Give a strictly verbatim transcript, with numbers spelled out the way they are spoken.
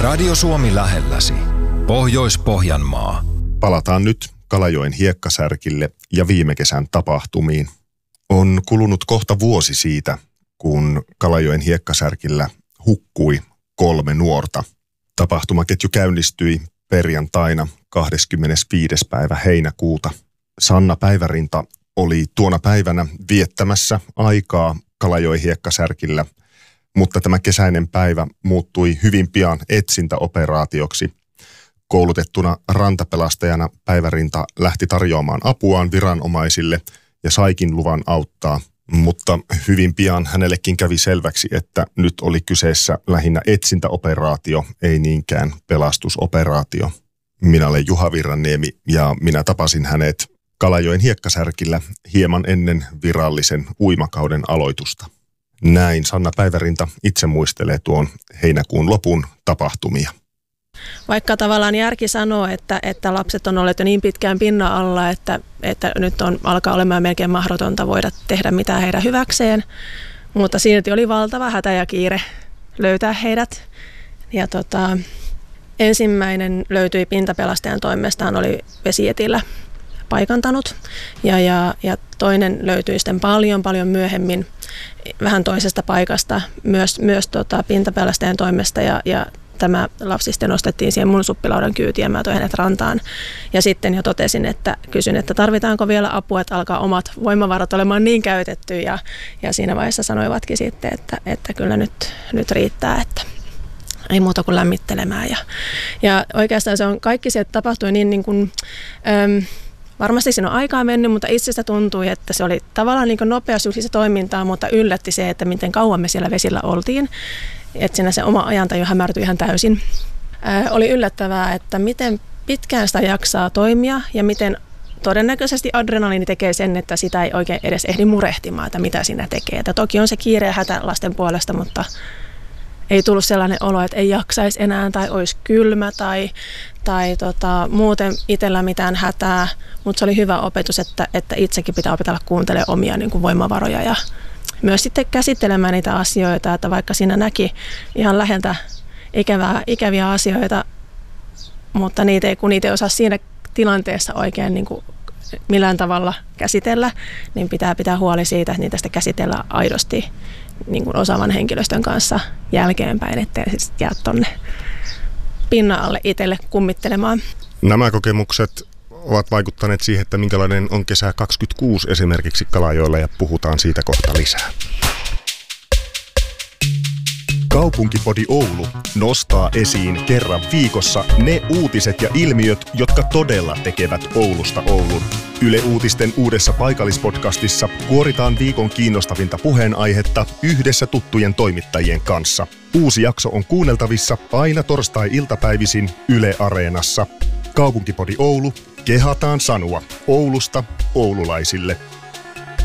Radio Suomi lähelläsi. Pohjois-Pohjanmaa. Palataan nyt Kalajoen hiekkasärkille ja viime kesän tapahtumiin. On kulunut kohta vuosi siitä, kun Kalajoen hiekkasärkillä hukkui kolme nuorta. Tapahtumaketju käynnistyi perjantaina kahdeskymmenesviides päivä heinäkuuta. Sanna Päivärinta oli tuona päivänä viettämässä aikaa Kalajoen hiekkasärkillä, mutta tämä kesäinen päivä muuttui hyvin pian etsintäoperaatioksi. Koulutettuna rantapelastajana Päivärinta lähti tarjoamaan apuaan viranomaisille ja saikin luvan auttaa, mutta hyvin pian hänellekin kävi selväksi, että nyt oli kyseessä lähinnä etsintäoperaatio, ei niinkään pelastusoperaatio. Minä olen Juha Virranniemi ja minä tapasin hänet Kalajoen hiekkasärkillä hieman ennen virallisen uimakauden aloitusta. Näin Sanna Päivärinta itse muistelee tuon heinäkuun lopun tapahtumia. Vaikka tavallaan järki sanoo, että, että lapset on olleet jo niin pitkään pinnan alla, että, että nyt on, alkaa olemaan melkein mahdotonta voida tehdä mitään heidän hyväkseen, mutta silti oli valtava hätä ja kiire löytää heidät. Ja tota, ensimmäinen löytyi pintapelastajan toimestaan, oli vesietillä paikantanut ja, ja, ja toinen löytyi sitten paljon paljon myöhemmin vähän toisesta paikasta myös, myös tota, pintapelastajan toimesta ja, ja tämä lapsi sitten nostettiin siihen mun suppilaudan kyytiin ja mä toin hänet rantaan. Ja sitten jo totesin, että kysyn, että tarvitaanko vielä apua, että alkaa omat voimavarat olemaan niin käytetty. Ja, ja siinä vaiheessa sanoivatkin sitten, että, että kyllä nyt, nyt riittää, että ei muuta kuin lämmittelemään. Ja, ja oikeastaan se on kaikki se, että tapahtui niin, niin kuin, äm, varmasti siinä on aikaa mennyt, mutta itsestä tuntui, että se oli tavallaan niin nopeasti se toimintaa, mutta yllätti se, että miten kauan me siellä vesillä oltiin. Että siinä se oma ajantaju hämärtyi ihan täysin. Ää, oli yllättävää, että miten pitkään sitä jaksaa toimia ja miten todennäköisesti adrenaliini tekee sen, että sitä ei oikein edes ehdi murehtimaan, että mitä siinä tekee. Että toki on se kiire ja hätä lasten puolesta, mutta ei tullut sellainen olo, että ei jaksaisi enää tai olisi kylmä tai, tai tota, muuten itsellä mitään hätää. Mutta se oli hyvä opetus, että, että itsekin pitää opetella kuuntelemaan omia niin kuin voimavaroja ja myös sitten käsittelemään niitä asioita, että vaikka siinä näki ihan läheltä ikävää, ikäviä asioita, mutta niitä ei, kun niitä ei osaa siinä tilanteessa oikein niin kuin millään tavalla käsitellä, niin pitää pitää huoli siitä, että niitä sitten käsitellään aidosti niin kuin osaavan henkilöstön kanssa jälkeenpäin, ettei siis jää tuonne pinnan alle itselle kummittelemaan. Nämä kokemukset ovat vaikuttaneet siihen, että minkälainen on kesä kaksikymmentäkuusi esimerkiksi Kalajoella, ja puhutaan siitä kohta lisää. Kaupunkipodi Oulu nostaa esiin kerran viikossa ne uutiset ja ilmiöt, jotka todella tekevät Oulusta Oulun. Yle Uutisten uudessa paikallispodcastissa kuoritaan viikon kiinnostavinta puheenaihetta yhdessä tuttujen toimittajien kanssa. Uusi jakso on kuunneltavissa aina torstai-iltapäivisin Yle Areenassa. Kaupunkipodi Oulu, kehataan sanoa Oulusta oululaisille.